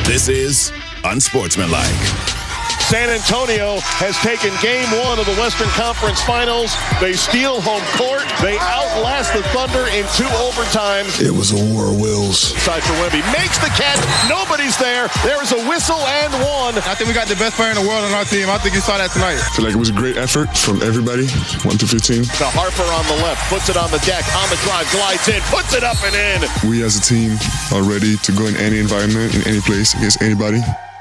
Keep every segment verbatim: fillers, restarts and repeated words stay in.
This is Unsportsmanlike. San Antonio has taken game one of the Western Conference Finals. They steal home court. They outlast the Thunder in two overtimes. It was a war of wills. Side for Wemby. Makes the catch. Nobody's there. There's a whistle and one. I think we got the best player in the world on our team. I think you saw that tonight. I feel like it was a great effort from everybody, one to fifteen. The Harper on the left. Puts it on the deck. On the drive. Glides in. Puts it up and in. We as a team are ready to go in any environment, in any place, against anybody.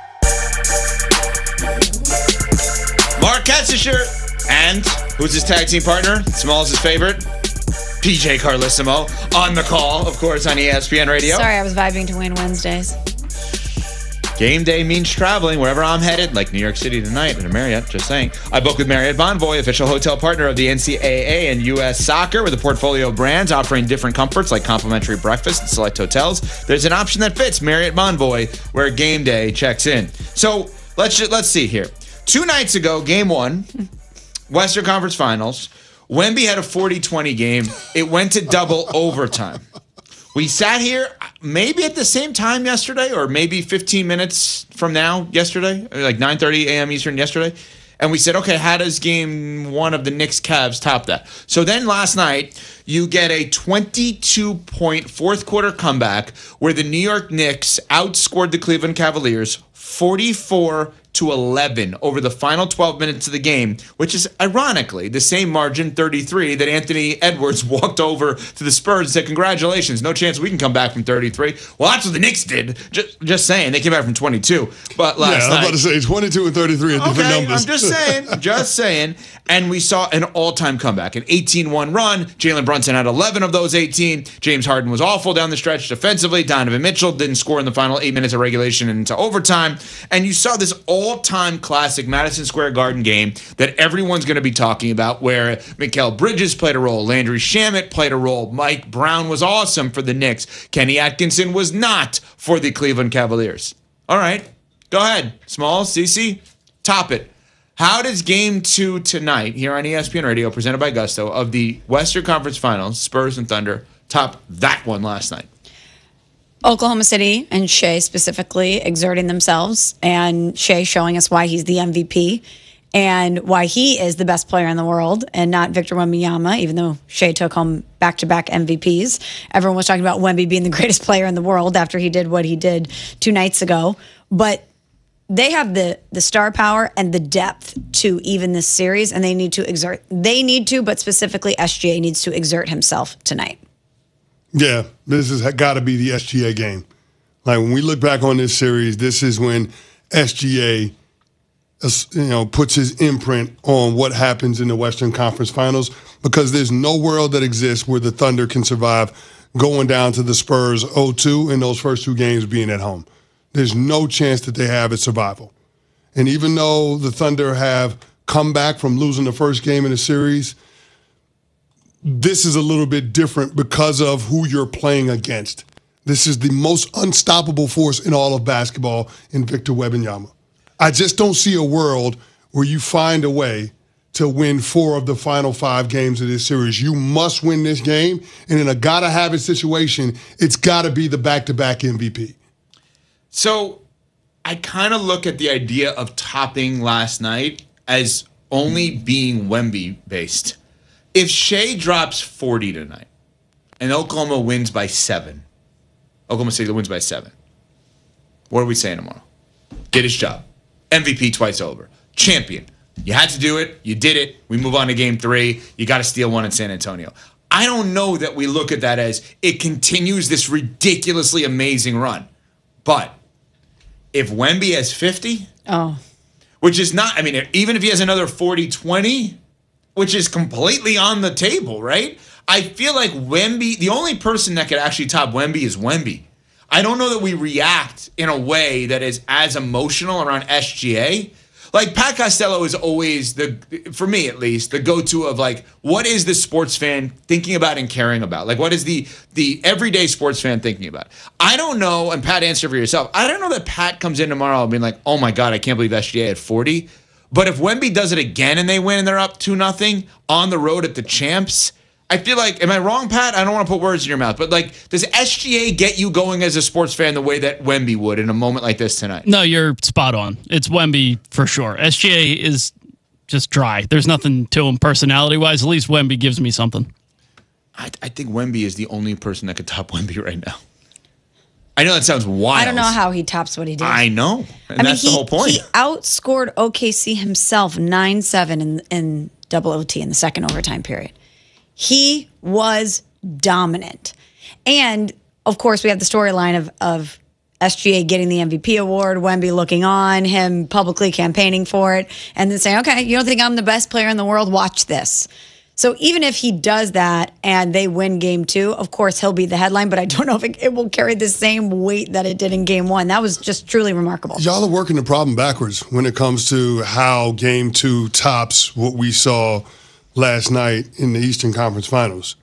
Mark Katzischer, and who's his tag team partner? Small's his favorite, P J Carlissimo, on the call, of course, on E S P N Radio. Sorry, I was vibing to win Wednesdays. Game day means traveling wherever I'm headed, like New York City tonight at a Marriott, just saying. I book with Marriott Bonvoy, official hotel partner of the N C double A and U S Soccer, with a portfolio of brands offering different comforts like complimentary breakfast at select hotels. There's an option that fits Marriott Bonvoy, where game day checks in. So let's just, let's see here. Two nights ago, game one, Western Conference Finals, Wemby had a forty twenty game. It went to double overtime. We sat here maybe at the same time yesterday, or maybe fifteen minutes from now yesterday, like nine thirty a.m. Eastern yesterday, and we said, okay, how does game one of the Knicks-Cavs top that? So then last night, you get a twenty-two point fourth quarter comeback where the New York Knicks outscored the Cleveland Cavaliers forty-four to eleven over the final twelve minutes of the game, which is ironically the same margin, thirty-three, that Anthony Edwards walked over to the Spurs and said, congratulations, no chance we can come back from thirty-three. Well, that's what the Knicks did. Just, just saying, they came back from twenty-two. But last yeah, night, I'm about to say twenty-two and thirty-three are different okay, numbers. I'm just saying, just saying. And we saw an all-time comeback, an eighteen one run. Jalen Brunson had eleven of those eighteen. James Harden was awful down the stretch defensively. Donovan Mitchell didn't score in the final eight minutes of regulation and into overtime. And you saw this all-time classic Madison Square Garden game that everyone's going to be talking about, where Mikal Bridges played a role, Landry Shamet played a role, Mike Brown was awesome for the Knicks, Kenny Atkinson was not for the Cleveland Cavaliers. All right, go ahead, Small, Cece, top it. How does game two tonight here on E S P N Radio, presented by Gusto, of the Western Conference Finals, Spurs and Thunder, top that one last night? Oklahoma City and Shea specifically exerting themselves, and Shea showing us why he's the M V P and why he is the best player in the world and not Victor Wembanyama, even though Shea took home back-to-back M V Ps. Everyone was talking about Wemby being the greatest player in the world after he did what he did two nights ago. But they have the the star power and the depth to even this series, and they need to exert. They need to, but specifically S G A needs to exert himself tonight. Yeah, this has got to be the S G A game. Like, when we look back on this series, this is when S G A, you know, puts his imprint on what happens in the Western Conference Finals, because there's no world that exists where the Thunder can survive going down to the Spurs oh two in those first two games being at home. There's no chance that they have at survival. And even though the Thunder have come back from losing the first game in the series, this is a little bit different because of who you're playing against. This is the most unstoppable force in all of basketball in Victor Wembanyama. I just don't see a world where you find a way to win four of the final five games of this series. You must win this game, and in a gotta-have-it situation, it's got to be the back-to-back M V P. So I kind of look at the idea of topping last night as only being Wemby-based. If Shea drops forty tonight and Oklahoma wins by seven, Oklahoma City wins by seven, what are we saying tomorrow? Did his job. M V P twice over. Champion. You had to do it. You did it. We move on to game three. You got to steal one in San Antonio. I don't know that we look at that as it continues this ridiculously amazing run. But if Wemby has fifty, oh, which is not, I mean, even if he has another forty twenty, which is completely on the table, right? I feel like Wemby, the only person that could actually top Wemby is Wemby. I don't know that we react in a way that is as emotional around S G A. Like, Pat Costello is always, the, for me at least, the go-to of, like, what is the sports fan thinking about and caring about? Like, what is the the everyday sports fan thinking about? I don't know, and Pat, answer for yourself. I don't know that Pat comes in tomorrow and being like, oh, my God, I can't believe S G A at forty. But if Wemby does it again and they win and they're up two nothing on the road at the champs, I feel like, am I wrong, Pat? I don't want to put words in your mouth, but like, does S G A get you going as a sports fan the way that Wemby would in a moment like this tonight? No, you're spot on. It's Wemby for sure. S G A is just dry. There's nothing to him personality-wise. At least Wemby gives me something. I, I think Wemby is the only person that could top Wemby right now. I know that sounds wild. I don't know how he tops what he did. I know. And I that's mean, he, the whole point. He outscored O K C himself nine seven in, in double O T in the second overtime period. He was dominant. And, of course, we have the storyline of, of S G A getting the M V P award, Wemby looking on, him publicly campaigning for it, and then saying, okay, you don't think I'm the best player in the world? Watch this. So even if he does that and they win game two, of course, he'll be the headline, but I don't know if it, it will carry the same weight that it did in game one. That was just truly remarkable. Y'all are working the problem backwards when it comes to how game two tops what we saw last night in the Eastern Conference Finals.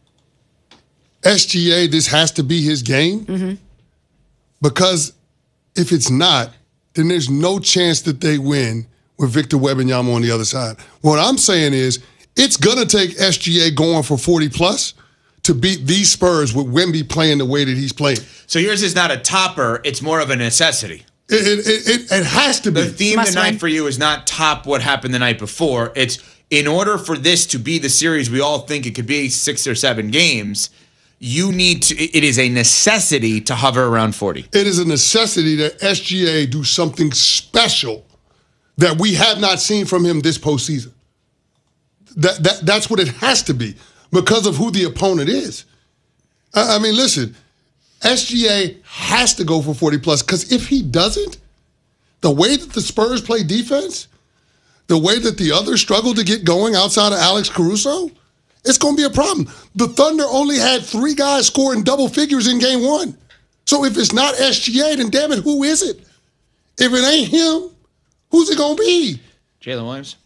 S G A, this has to be his game Mm-hmm. because if it's not, then there's no chance that they win with Victor Wembanyama on the other side. What I'm saying is it's going to take S G A going for forty plus to beat these Spurs with Wemby playing the way that he's playing. So yours is not a topper, it's more of a necessity. It, it, it, it has to be. The theme Must tonight win. for you is not top what happened the night before. It's in order for this to be the series we all think it could be, six or seven games, you need to, it is a necessity to hover around forty. It is a necessity that S G A do something special that we have not seen from him this postseason. That, that That's what it has to be because of who the opponent is. I, I mean, listen, S G A has to go for forty plus because if he doesn't, the way that the Spurs play defense, the way that the others struggle to get going outside of Alex Caruso, it's going to be a problem. The Thunder only had three guys scoring double figures in game one. So if it's not S G A, then damn it, who is it? If it ain't him, who's it going to be? Jalen Williams?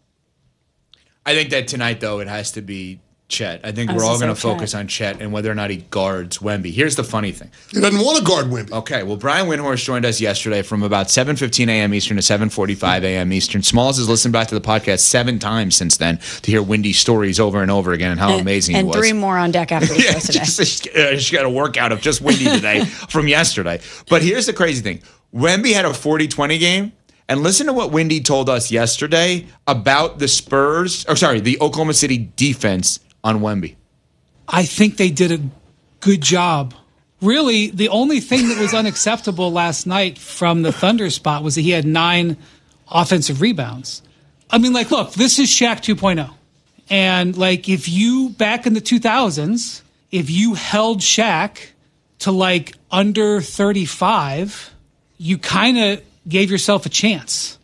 I think that tonight, though, it has to be Chet. I think I we're was all gonna going to say focus Chet. on Chet and whether or not he guards Wemby. Here's the funny thing. He doesn't want to guard Wemby. Okay, well, Brian Windhorst joined us yesterday from about seven fifteen a.m. Eastern to seven forty-five a.m. Eastern. Smalls has listened back to the podcast seven times since then to hear Wendy's stories over and over again and how and, amazing and he was. three more on deck after the show Yeah, today. just, uh, she got a workout of just Wendy today from yesterday. But here's the crazy thing. Wemby had a forty twenty game. And listen to what Wendy told us yesterday about the Spurs, or sorry, the Oklahoma City defense on Wemby. I think they did a good job. Really, the only thing that was unacceptable last night from the Thunder spot was that he had nine offensive rebounds. I mean, like, look, this is Shaq two point oh. And, like, if you, back in the two thousands, if you held Shaq to, like, under thirty-five, you kind of gave yourself a chance.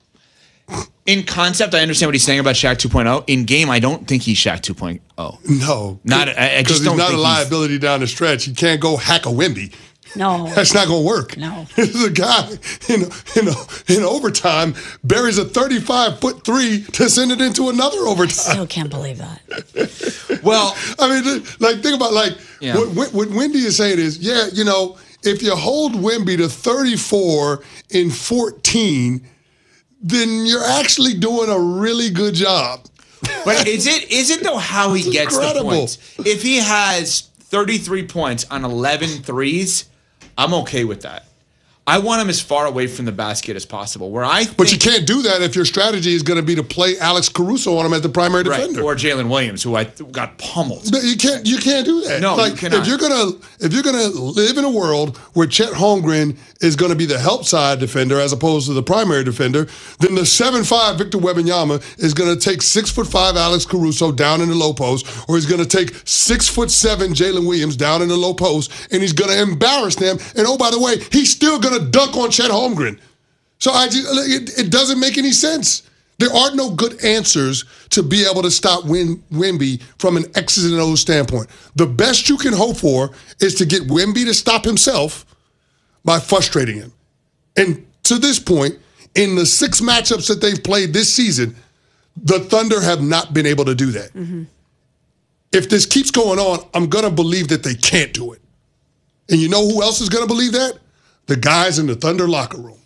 In concept, I understand what he's saying about Shaq two point oh. In game, I don't think he's Shaq two point oh. No. Not, I, I Because just he's don't not think a he's- liability down the stretch. He can't go hack a Wemby. No. That's not going to work. No. This is a guy in, in, in overtime buries a thirty-five foot three to send it into another overtime. Still can't believe that. Well, I mean, like, think about, like, Yeah. what, what Wendy is saying is, yeah, you know, if you hold Wemby to thirty-four in fourteen, then you're actually doing a really good job. but is it is it though how he That's gets incredible. the points? If he has thirty-three points on eleven threes, I'm okay with that. I want him as far away from the basket as possible. Where I think, But you can't do that if your strategy is going to be to play Alex Caruso on him as the primary right, defender. or Jalen Williams, who I th- got pummeled. No, You can't. You can't do that. No, you like, cannot. If you're gonna, if you're gonna live in a world where Chet Holmgren is going to be the help side defender as opposed to the primary defender, then the seven five Victor Wembanyama is going to take six foot five Alex Caruso down in the low post, or he's going to take six foot seven Jalen Williams down in the low post, and he's going to embarrass them. And oh, by the way, he's still going to dunk on Chet Holmgren. So I just, it, it doesn't make any sense. There are no good answers to be able to stop Win, Wemby from an X's and O's standpoint. The best you can hope for is to get Wemby to stop himself by frustrating him. And to this point, in the six matchups that they've played this season, the Thunder have not been able to do that. Mm-hmm. If this keeps going on, I'm going to believe that they can't do it. And you know who else is going to believe that? The guys in the Thunder locker room.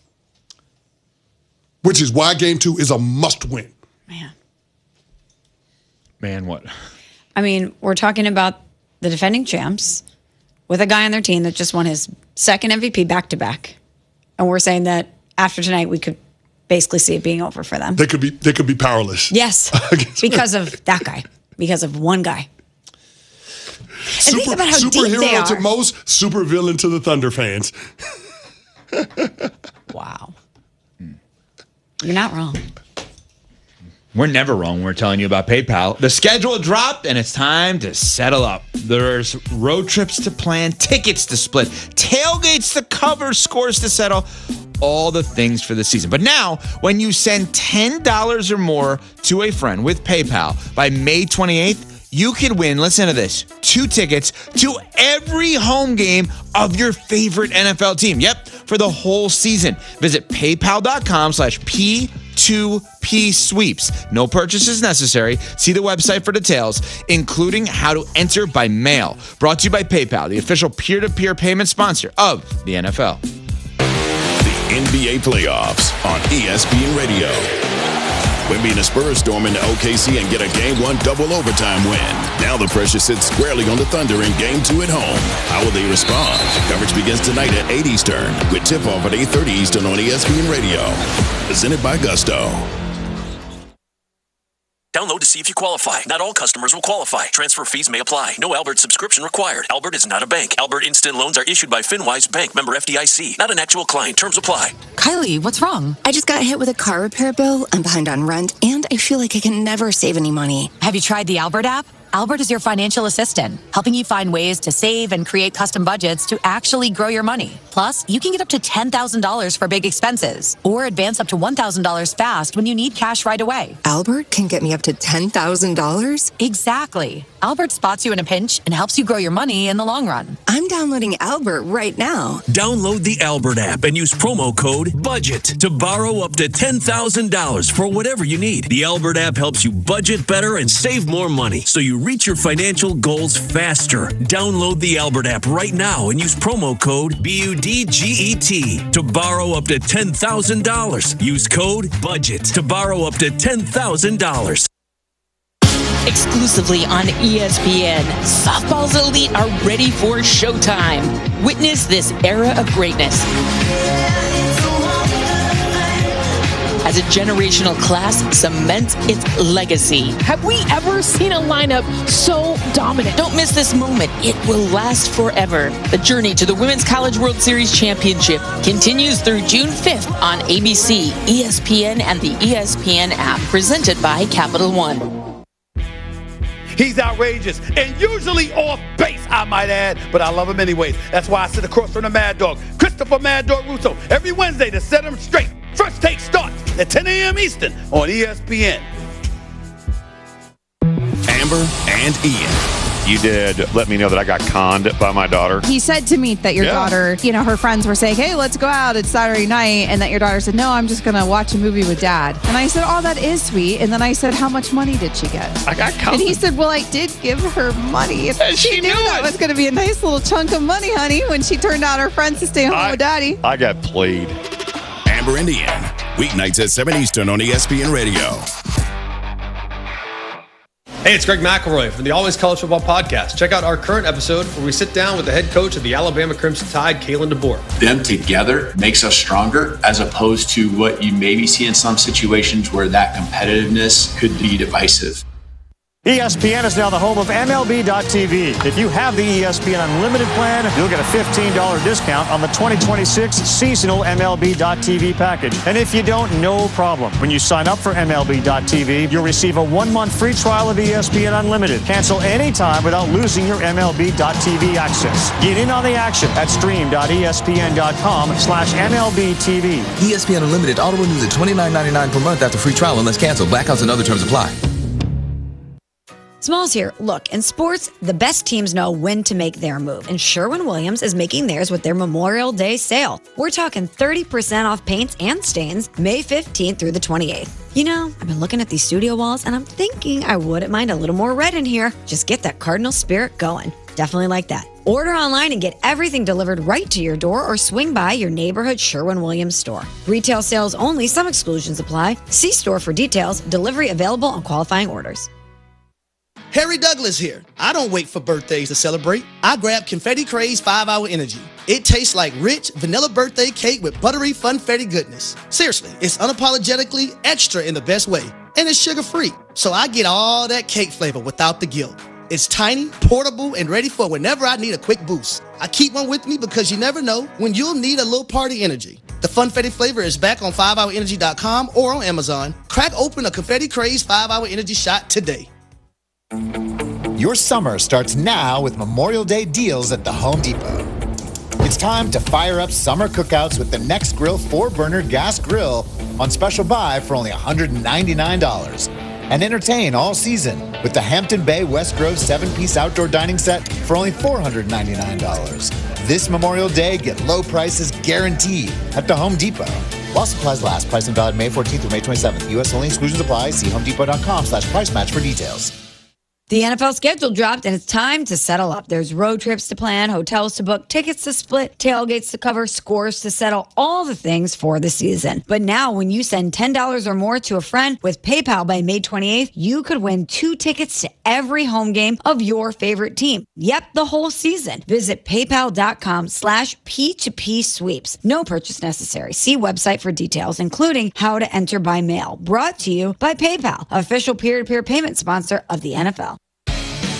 Which is why game two is a must win. Man. Man, what? I mean, we're talking about the defending champs with a guy on their team that just won his second M V P back-to-back. And we're saying that after tonight, we could basically see it being over for them. They could be they could be powerless. Yes, because of that guy, because of one guy. And Super, think about how deep they superhero are. to most, supervillain to the Thunder fans. Wow. You're not wrong. We're never wrong when we're telling you about PayPal. The schedule dropped, and it's time to settle up. There's road trips to plan, tickets to split, tailgates to cover, scores to settle, all the things for the season. But now, when you send ten dollars or more to a friend with PayPal by May twenty-eighth, you could win, listen to this, two tickets to every home game of your favorite N F L team. Yep, for the whole season. Visit paypal.com slash P. two P sweeps. No purchases necessary. See the website for details, including how to enter by mail. Brought to you by PayPal, the official peer-to-peer payment sponsor of the N F L. The N B A playoffs on E S P N Radio. Wemby and the Spurs storm into O K C and get a game one double overtime win. Now the pressure sits squarely on the Thunder in game two at home. How will they respond? Coverage begins tonight at eight Eastern with tip-off at eight thirty Eastern on E S P N Radio. Presented by Gusto. Download to see if you qualify. Not all customers will qualify. Transfer fees may apply. No Albert subscription required. Albert is not a bank. Albert Instant Loans are issued by FinWise Bank, member F D I C. Not an actual client. Terms apply. Kylie, what's wrong? I just got hit with a car repair bill. I'm behind on rent, and I feel like I can never save any money. Have you tried the Albert app? Albert is your financial assistant, helping you find ways to save and create custom budgets to actually grow your money. Plus, you can get up to ten thousand dollars for big expenses or advance up to one thousand dollars fast when you need cash right away. Albert can get me up to ten thousand dollars? Exactly. Albert spots you in a pinch and helps you grow your money in the long run. I'm downloading Albert right now. Download the Albert app and use promo code BUDGET to borrow up to ten thousand dollars for whatever you need. The Albert app helps you budget better and save more money so you reach your financial goals faster. Download the Albert app right now and use promo code B U D G E T to borrow up to ten thousand dollars. Use code BUDGET to borrow up to ten thousand dollars. Exclusively on E S P N, softball's elite are ready for showtime. Witness this era of greatness as a generational class cements its legacy. Have we ever seen a lineup so dominant? Don't miss this moment. It will last forever. The journey to the Women's College World Series Championship continues through June fifth on A B C, E S P N, and the E S P N app, presented by Capital One. He's outrageous and usually off base, I might add, but I love him anyways. That's why I sit across from the Mad Dog, Christopher Mad Dog Russo, every Wednesday to set him straight. First Take starts at ten a.m. Eastern on E S P N. Amber and Ian. You did let me know that I got conned by my daughter. He said to me that your Yeah. daughter, you know, her friends were saying, hey, let's go out. It's Saturday night. And that your daughter said, no, I'm just going to watch a movie with dad. And I said, oh, that is sweet. And then I said, how much money did she get? I got conned. And he said, well, I did give her money. And And she, she knew knew that it. was going to be a nice little chunk of money, honey, when she turned out her friends to stay home I- with daddy. I got played. Amber and Ian. Weeknights at seven Eastern on E S P N Radio. Hey, it's Greg McElroy from the Always College Football Podcast. Check out our current episode where we sit down with the head coach of the Alabama Crimson Tide, Kalen DeBoer. Them together makes us stronger, as opposed to what you maybe see in some situations where that competitiveness could be divisive. E S P N is now the home of M L B dot T V. If you have the E S P N Unlimited plan, you'll get a fifteen dollars discount on the twenty twenty-six seasonal M L B dot T V package. And if you don't, no problem. When you sign up for M L B dot T V, you'll receive a one-month free trial of E S P N Unlimited. Cancel anytime without losing your M L B dot T V access. Get in on the action at stream dot E S P N dot com slash M L B T V. E S P N Unlimited auto renews at twenty-nine ninety-nine per month after free trial unless canceled. Blackouts and other terms apply. Smalls here. Look, in sports, the best teams know when to make their move, and Sherwin-Williams is making theirs with their Memorial Day sale. We're talking thirty percent off paints and stains May fifteenth through the twenty-eighth. You know, I've been looking at these studio walls, and I'm thinking I wouldn't mind a little more red in here. Just get that Cardinal spirit going. Definitely like that. Order online and get everything delivered right to your door, or swing by your neighborhood Sherwin-Williams store. Retail sales only. Some exclusions apply. See store for details. Delivery available on qualifying orders. Harry Douglas here. I don't wait for birthdays to celebrate. I grab Confetti Craze five hour Energy. It tastes like rich vanilla birthday cake with buttery funfetti goodness. Seriously, it's unapologetically extra in the best way. And it's sugar-free, so I get all that cake flavor without the guilt. It's tiny, portable, and ready for whenever I need a quick boost. I keep one with me because you never know when you'll need a little party energy. The Funfetti flavor is back on five hour energy dot com or on Amazon. Crack open a Confetti Craze five hour Energy shot today. Your summer starts now with Memorial Day deals at the Home Depot. It's time to fire up summer cookouts with the Nextgrill four burner gas grill on special buy for only one hundred ninety-nine dollars. And entertain all season with the Hampton Bay West Grove seven piece outdoor dining set for only four hundred ninety-nine dollars. This Memorial Day, get low prices guaranteed at the Home Depot. While supplies last, pricing valid May fourteenth through May twenty-seventh. U S only, exclusions apply. See homedepot dot com slash price match for details. The N F L schedule dropped, and it's time to settle up. There's road trips to plan, hotels to book, tickets to split, tailgates to cover, scores to settle, all the things for the season. But now, when you send ten dollars or more to a friend with PayPal by May twenty-eighth, you could win two tickets to every home game of your favorite team. Yep, the whole season. Visit paypal.com slash P2P sweeps. No purchase necessary. See website for details, including how to enter by mail. Brought to you by PayPal, official peer-to-peer payment sponsor of the N F L.